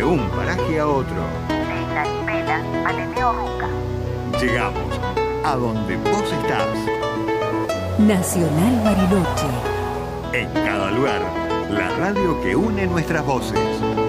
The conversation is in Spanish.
un paraje a otro. De Laripela a Nemeo Ruca. Llegamos a donde vos estás. Nacional Bariloche. En cada lugar, la radio que une nuestras voces.